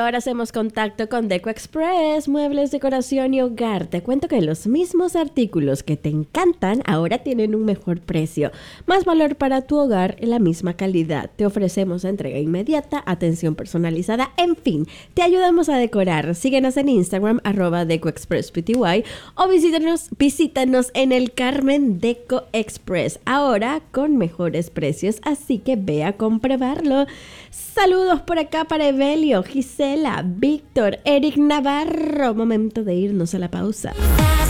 ahora hacemos contacto con Deco Express, muebles, decoración y hogar. Te cuento que los mismos artículos que te encantan ahora tienen un mejor precio. Más valor para tu hogar en la misma calidad. Te ofrecemos entrega inmediata, atención personalizada, en fin, te ayudamos a decorar. Síguenos en Instagram, @DecoExpressPty, o visítanos en el Carmen Deco Express, ahora con mejores precios, así que ve a comprobarlo. Saludos por acá para Evelio, Gisela, Víctor, Eric Navarro. Momento de irnos a la pausa.